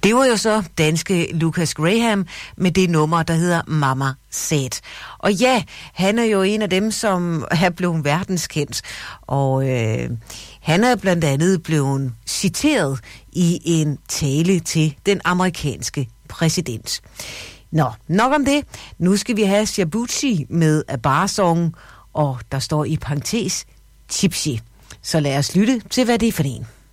Det var jo så danske Lucas Graham med det nummer, der hedder Mama Said. Og ja, han er jo en af dem, som er blevet verdenskendt. Og han er blandt andet blevet citeret i en tale til den amerikanske præsident. Nå, nok om det. Nu skal vi have Shabuchi med A Bar Song, og der står i parentes Tipsy. Så lad os lytte til, hvad det er for en.